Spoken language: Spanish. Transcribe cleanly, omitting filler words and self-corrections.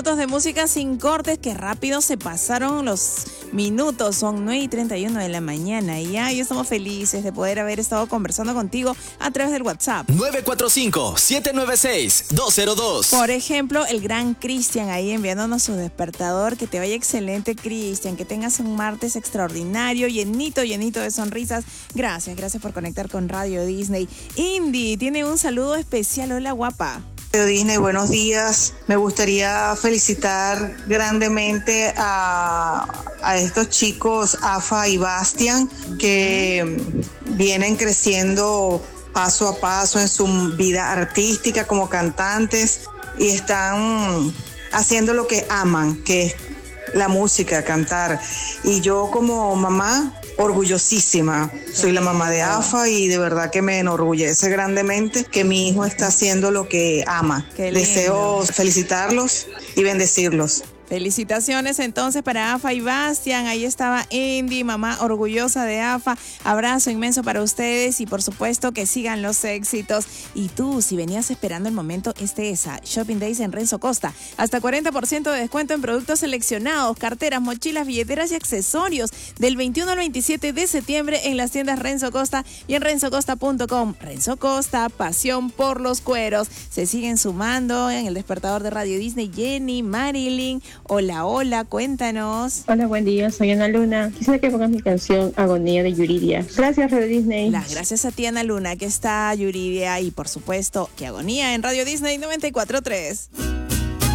minutos de música sin cortes, que rápido se pasaron los minutos. Son 9:31 de la mañana y ya estamos felices de poder haber estado conversando contigo a través del WhatsApp. 945-796-202. Por ejemplo, el gran Cristian ahí enviándonos su despertador. Que te vaya excelente, Cristian. Que tengas un martes extraordinario, llenito de sonrisas. Gracias por conectar con Radio Disney. Indy tiene un saludo especial. Hola, guapa. Radio Disney, buenos días. Me gustaría felicitar grandemente a estos chicos, Afa y Bastian, que vienen creciendo paso a paso en su vida artística como cantantes y están haciendo lo que aman, que es la música, cantar. Y yo como mamá, orgullosísima. Soy la mamá de Afa y de verdad que me enorgullece grandemente que mi hijo está haciendo lo que ama. Deseo felicitarlos y bendecirlos. Felicitaciones entonces para Afa y Bastian. Ahí estaba Indy, mamá orgullosa de Afa. Abrazo inmenso para ustedes y por supuesto que sigan los éxitos. Y tú, si venías esperando el momento, es a Shopping Days en Renzo Costa. Hasta 40% de descuento en productos seleccionados, carteras, mochilas, billeteras y accesorios. Del 21 al 27 de septiembre en las tiendas Renzo Costa y en renzocosta.com. Renzo Costa, pasión por los cueros. Se siguen sumando en el despertador de Radio Disney. Jenny, Marilyn. Hola, cuéntanos. Hola, buen día, soy Ana Luna. Quisiera que pongas mi canción Agonía de Yuridia. Gracias, Radio Disney. Gracias a ti, Ana Luna, que está Yuridia y por supuesto que Agonía en Radio Disney 94.3.